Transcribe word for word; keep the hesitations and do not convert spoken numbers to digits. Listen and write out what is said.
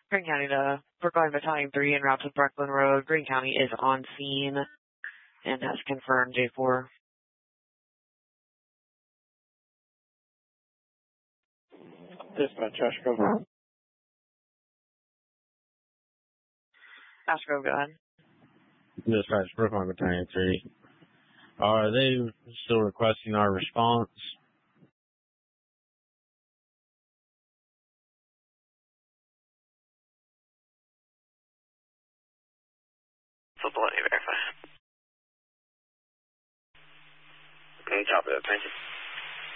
Greene County to Brookline Battalion three en route to Brooklyn Road. Greene County is on scene and has confirmed J four. Dispatch, Ashgrove. Ashgrove, go ahead. Dispatch, Brookline Battalion three. Are they still requesting our response? Full, let me verify. Copy that, thank you.